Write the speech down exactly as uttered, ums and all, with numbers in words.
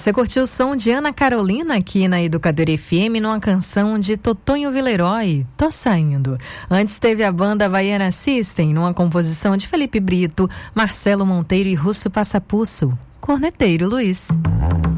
Você curtiu o som de Ana Carolina aqui na Educadora F M numa canção de Totonho Villeroy, Tô Saindo. Antes teve a banda Havaiana System numa composição de Felipe Brito, Marcelo Monteiro e Russo Passapusso. Corneteiro Luiz.